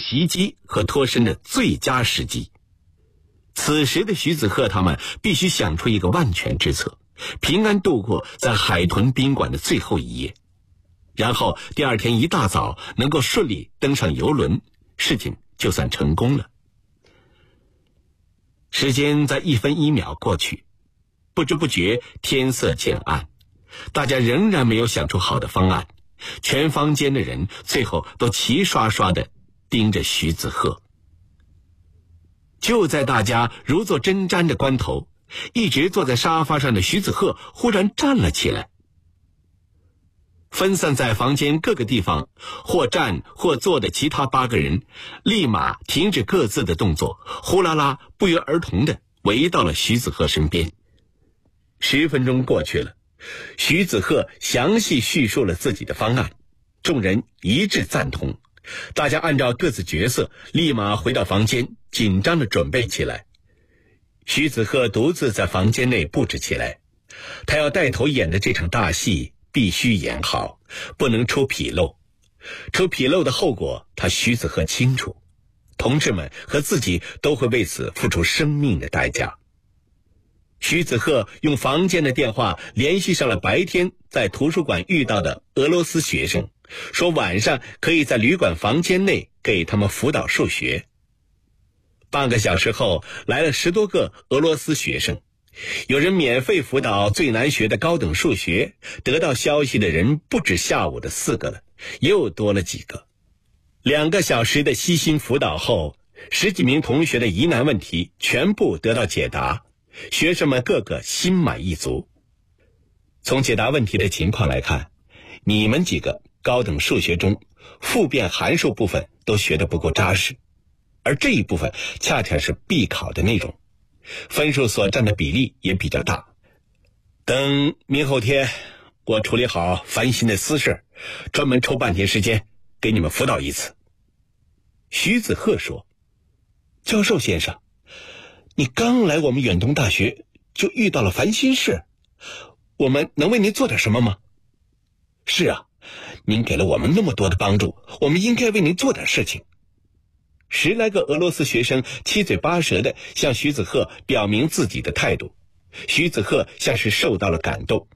袭击和脱身的最佳时机。此时的徐子鹤他们必须想出一个万全之策，平安度过在海豚宾馆的最后一夜，然后第二天一大早能够顺利登上游轮，事情就算成功了。时间在一分一秒过去，不知不觉天色渐暗，大家仍然没有想出好的方案，全房间的人最后都齐刷刷地盯着徐子鹤。就在大家如坐针毡的关头，一直坐在沙发上的徐子鹤忽然站了起来。分散在房间各个地方或站或坐的其他8个人立马停止各自的动作，呼啦啦不约而同地围到了徐子鹤身边。10分钟过去了，徐子鹤详细叙述了自己的方案，众人一致赞同。大家按照各自角色立马回到房间，紧张地准备起来。徐子鹤独自在房间内布置起来，他要带头演的这场大戏必须演好，不能出纰漏。出纰漏的后果他徐子鹤清楚，同志们和自己都会为此付出生命的代价。徐子鹤用房间的电话联系上了白天在图书馆遇到的俄罗斯学生，说晚上可以在旅馆房间内给他们辅导数学。半个小时后来了10多个俄罗斯学生，有人免费辅导最难学的高等数学，得到消息的人不止下午的4个了，又多了几个。2个小时的悉心辅导后，10几名同学的疑难问题全部得到解答，学生们个个心满意足。从解答问题的情况来看，你们几个高等数学中复变函数部分都学得不够扎实，而这一部分恰恰是必考的内容，分数所占的比例也比较大。等明后天我处理好烦心的私事，专门抽半天时间给你们辅导一次。徐子鹤说：教授先生，你刚来我们远东大学就遇到了烦心事，我们能为您做点什么吗？是啊，您给了我们那么多的帮助，我们应该为您做点事情。10来个俄罗斯学生七嘴八舌地向徐子鹤表明自己的态度，徐子鹤像是受到了感动。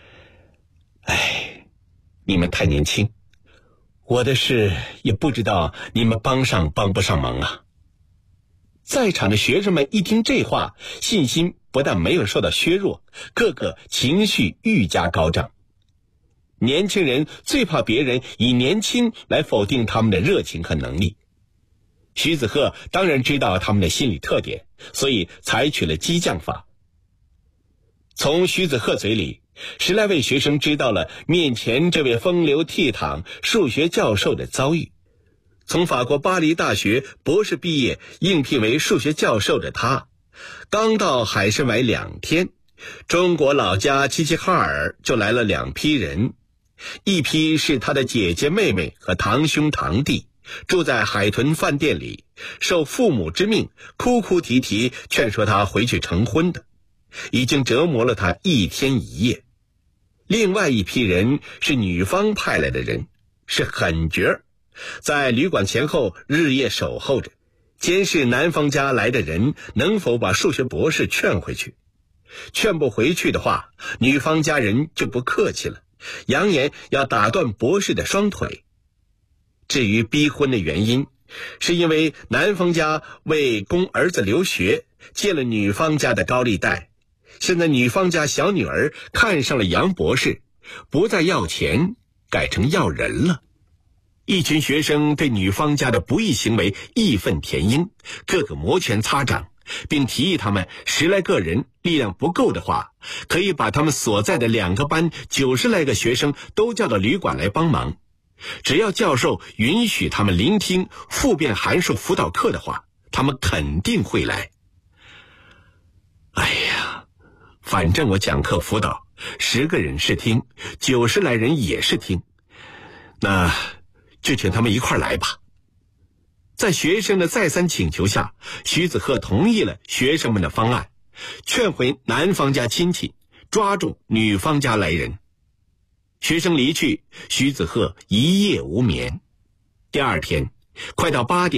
哎，你们太年轻，我的事也不知道你们帮上帮不上忙啊。在场的学生们一听这话，信心不但没有受到削弱，个个情绪愈加高涨。年轻人最怕别人以年轻来否定他们的热情和能力。徐子鹤当然知道他们的心理特点，所以采取了激将法。从徐子鹤嘴里，10来位学生知道了面前这位风流倜傥数学教授的遭遇。从法国巴黎大学博士毕业应聘为数学教授的他，刚到海参崴2天，中国老家齐齐哈尔就来了2批人，一批是他的姐姐妹妹和堂兄堂弟，住在海豚饭店里，受父母之命哭哭啼啼劝说他回去成婚的，已经折磨了他1天1夜。另外一批人是女方派来的人，是狠角儿，在旅馆前后日夜守候着，监视男方家来的人能否把数学博士劝回去。劝不回去的话，女方家人就不客气了，扬言要打断博士的双腿。至于逼婚的原因，是因为男方家为供儿子留学借了女方家的高利贷，现在女方家小女儿看上了杨博士，不再要钱，改成要人了。一群学生对女方家的不义行为义愤填膺，个个摩拳擦掌，并提议他们10来个人力量不够的话，可以把他们所在的2个班90来个学生都叫到旅馆来帮忙，只要教授允许他们聆听复变函数辅导课的话，他们肯定会来。哎呀，反正我讲课辅导10个人是听，90来人也是听，那就请他们一块来吧。在学生的再三请求下，徐子鹤同意了学生们的方案，劝回男方家亲戚，抓住女方家来人。学生离去，徐子鹤一夜无眠。第二天快到8点